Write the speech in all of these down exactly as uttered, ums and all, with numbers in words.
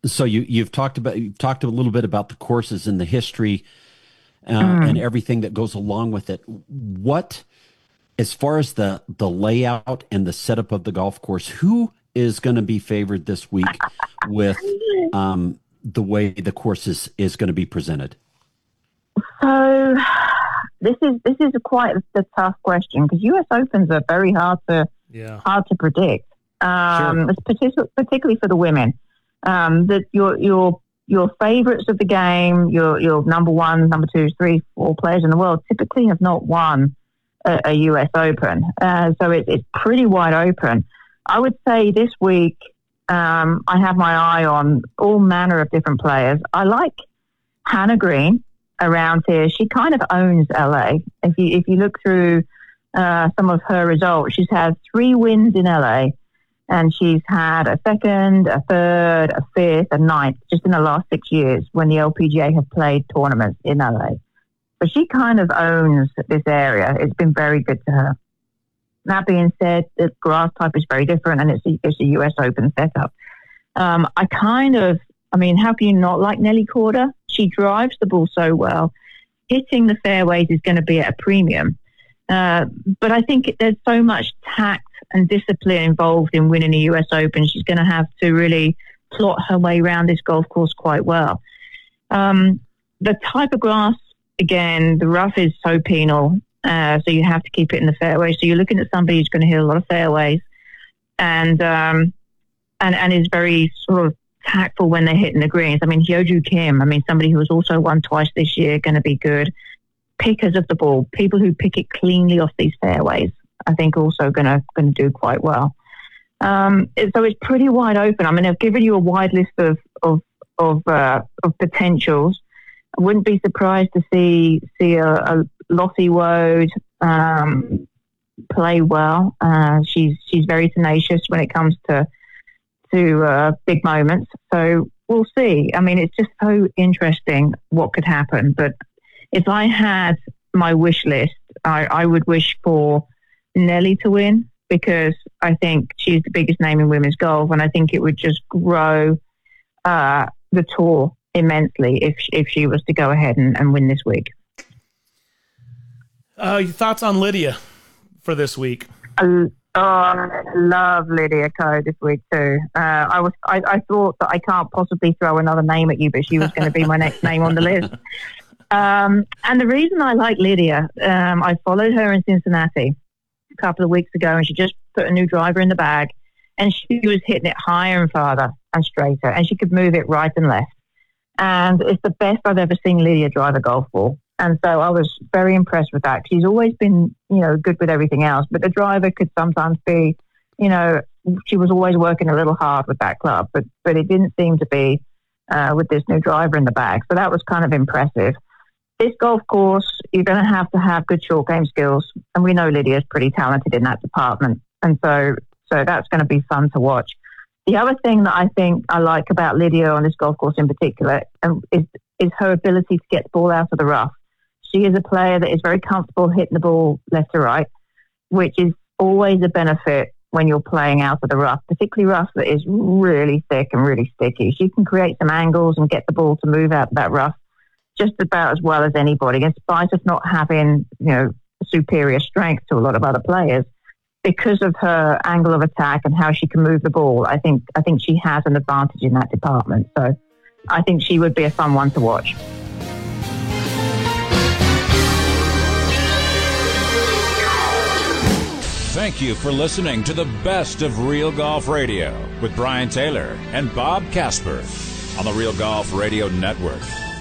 So you you've talked about you've talked a little bit about the courses and the history uh, and Mm. everything that goes along with it. What, as far as the the layout and the setup of the golf course, who is going to be favored this week with um, the way the course is, is going to be presented? So this is this is a quite a tough question because U S Opens are very hard to Yeah. hard to predict. Um, Sure. it's partic- particularly for the women. Um, that your your your favourites of the game, your your number one, number two, three, four players in the world typically have not won a, a U S Open, uh, so it, it's pretty wide open. I would say this week um, I have my eye on all manner of different players. I like Hannah Green around here. She kind of owns L A. If you if you look through uh, some of her results, she's had three wins in L A. And she's had a second, a third, a fifth, a ninth just in the last six years when the L P G A have played tournaments in L A. So she kind of owns this area. It's been very good to her. That being said, the grass type is very different and it's a, it's a U S Open setup. Um, I kind of, I mean, how can you not like Nelly Korda? She drives the ball so well. Hitting the fairways is going to be at a premium. Uh, but I think there's so much tact and discipline involved in winning a U S Open. She's going to have to really plot her way around this golf course quite well. Um, the type of grass, again, the rough is so penal, uh, so you have to keep it in the fairway. So you're looking at somebody who's going to hit a lot of fairways and um, and and is very sort of tactful when they're hitting the greens. I mean, Hyoju Kim, I mean, somebody who has also won twice this year, going to be good. Pickers of the ball, people who pick it cleanly off these fairways, I think also going to going to do quite well. Um, it, so it's pretty wide open. I mean, I've given you a wide list of of of, uh, of potentials. I wouldn't be surprised to see see a, a Lottie Woad um, play well. Uh, she's she's very tenacious when it comes to to uh, big moments. So we'll see. I mean, it's just so interesting what could happen. But if I had my wish list, I, I would wish for Nelly to win because I think she's the biggest name in women's golf, and I think it would just grow uh, the tour immensely if if she was to go ahead and, and win this week. Uh, your thoughts on Lydia for this week? I, oh, I love Lydia Ko this week too. Uh, I was I, I thought that I can't possibly throw another name at you, but she was going to be my next name on the list. Um, and the reason I like Lydia, um, I followed her in Cincinnati a couple of weeks ago, and she just put a new driver in the bag, and she was hitting it higher and farther and straighter, and she could move it right and left. And it's the best I've ever seen Lydia drive a golf ball. And so I was very impressed with that. She's always been, you know, good with everything else, but the driver could sometimes be, you know, she was always working a little hard with that club, but but it didn't seem to be uh, with this new driver in the bag. So that was kind of impressive. This golf course, you're going to have to have good short game skills, and we know Lydia's pretty talented in that department, and so so that's going to be fun to watch. The other thing that I think I like about Lydia on this golf course in particular um, is is her ability to get the ball out of the rough. She is a player that is very comfortable hitting the ball left to right, which is always a benefit when you're playing out of the rough, particularly rough that is really thick and really sticky. She can create some angles and get the ball to move out of that rough just about as well as anybody, in spite of not having, you know, superior strength to a lot of other players. Because of her angle of attack and how she can move the ball, I think I think she has an advantage in that department. So I think she would be a fun one to watch. Thank you for listening to the best of Real Golf Radio with Brian Taylor and Bob Casper on the Real Golf Radio Network.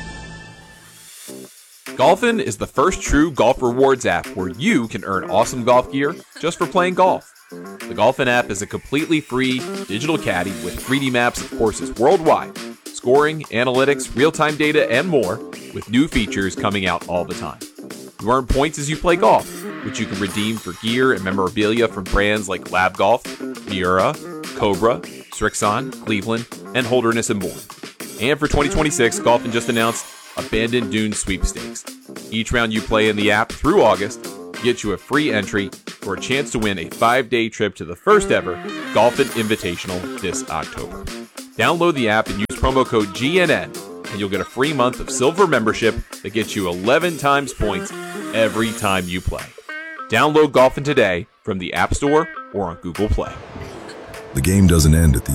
Golfin is the first true golf rewards app where you can earn awesome golf gear just for playing golf. The Golfin app is a completely free digital caddy with three D maps of courses worldwide, scoring, analytics, real-time data, and more, with new features coming out all the time. You earn points as you play golf, which you can redeem for gear and memorabilia from brands like Lab Golf, Miura, Cobra, Strixon, Cleveland, and Holderness and Bourne. And for twenty twenty-six, Golfin just announced Abandoned Dunes Sweepstakes. Each round you play in the app through August gets you a free entry for a chance to win a five-day trip to the first ever Golfin Invitational this October. Download the app and use promo promo code G N N, and you'll get a free month of silver membership that gets you eleven times points every time you play. Download Golfin today from the App Store or on Google Play. The game doesn't end at the